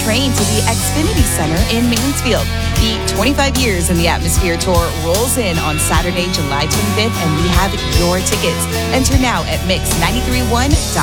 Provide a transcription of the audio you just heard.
train to the Xfinity Center in Mansfield. The 25 Years in the Atmosphere Tour rolls in on Saturday, July 25th, and we have your tickets. Enter now at mix931.com.